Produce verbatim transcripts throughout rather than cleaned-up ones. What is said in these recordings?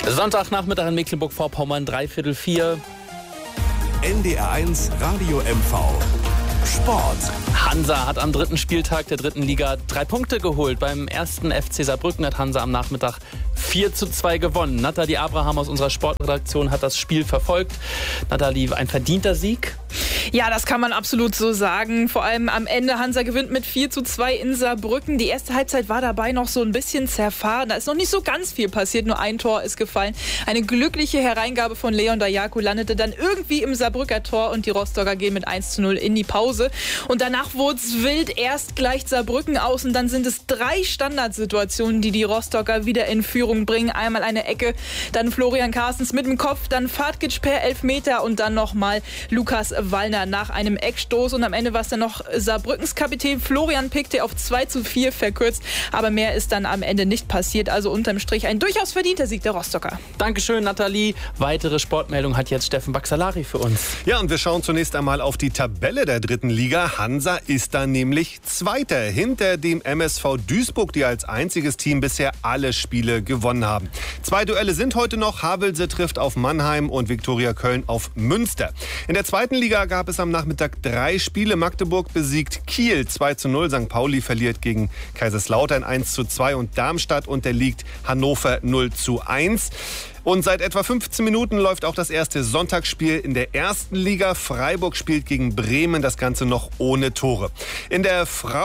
Sonntagnachmittag in Mecklenburg-Vorpommern, dreiviertel vier. N D R eins Radio M V. Sport. Hansa hat am dritten Spieltag der dritten Liga drei Punkte geholt. Beim ersten F C Saarbrücken hat Hansa am Nachmittag vier zu zwei gewonnen. Nathalie Abraham aus unserer Sportredaktion hat das Spiel verfolgt. Nathalie, ein verdienter Sieg? Ja, das kann man absolut so sagen. Vor allem am Ende, Hansa gewinnt mit vier zu zwei in Saarbrücken. Die erste Halbzeit war dabei noch so ein bisschen zerfahren. Da ist noch nicht so ganz viel passiert, nur ein Tor ist gefallen. Eine glückliche Hereingabe von Leon Dajaku landete dann irgendwie im Saarbrücker Tor und die Rostocker gehen mit eins zu null in die Pause. Und danach wurde es wild. Erst gleicht Saarbrücken aus und dann sind es drei Standardsituationen, die die Rostocker wieder in Führung bringen. Einmal eine Ecke, dann Florian Carstens mit dem Kopf, dann Fatkic per Elfmeter und dann nochmal Lukas Wallner nach einem Eckstoß. Und am Ende war es dann noch Saarbrückens Kapitän Florian Pick, der auf zwei zu vier verkürzt. Aber mehr ist dann am Ende nicht passiert. Also unterm Strich ein durchaus verdienter Sieg der Rostocker. Dankeschön, Nathalie. Weitere Sportmeldung hat jetzt Steffen Baxalari für uns. Ja, und wir schauen zunächst einmal auf die Tabelle der dritten Liga. Hansa ist da nämlich Zweiter hinter dem M S V Duisburg, die als einziges Team bisher alle Spiele gewonnen haben. Zwei Duelle sind heute noch. Havelse trifft auf Mannheim und Viktoria Köln auf Münster. In der zweiten Liga gab es am Nachmittag drei Spiele. Magdeburg besiegt Kiel zwei zu null. Sankt Pauli verliert gegen Kaiserslautern eins zu zwei und Darmstadt unterliegt Hannover null zu eins. Und seit etwa fünfzehn Minuten läuft auch das erste Sonntagsspiel in der ersten Liga. Freiburg spielt gegen Bremen, das Ganze noch ohne Tore. In der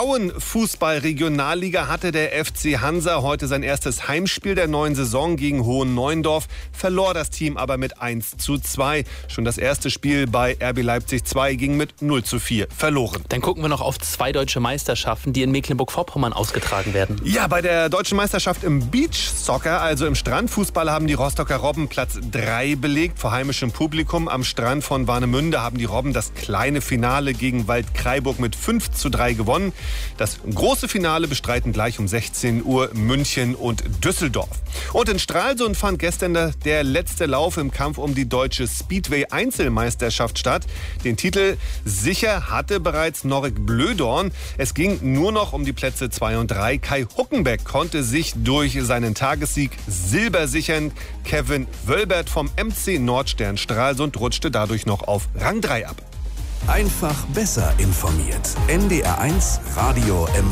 Frauenfußball-Regionalliga hatte der F C Hansa heute sein erstes Heimspiel der neuen Saison gegen Hohen-Neuendorf, verlor das Team aber mit eins zu zwei. Schon das erste Spiel bei R B Leipzig zwei ging mit null zu vier verloren. Dann gucken wir noch auf zwei deutsche Meisterschaften, die in Mecklenburg-Vorpommern ausgetragen werden. Ja, bei der deutschen Meisterschaft im Beachsoccer, also im Strandfußball, haben die Rostocker Robben Platz drei belegt. Vor heimischem Publikum am Strand von Warnemünde haben die Robben das kleine Finale gegen Waldkraiburg mit fünf zu drei gewonnen. Das große Finale bestreiten gleich um sechzehn Uhr München und Düsseldorf. Und in Stralsund fand gestern der letzte Lauf im Kampf um die deutsche Speedway-Einzelmeisterschaft statt. Den Titel sicher hatte bereits Norik Blödorn. Es ging nur noch um die Plätze zwei und drei. Kai Huckenbeck konnte sich durch seinen Tagessieg Silber sichern. Kevin Wölbert vom M C Nordstern Stralsund rutschte dadurch noch auf Rang drei ab. Einfach besser informiert. N D R eins Radio M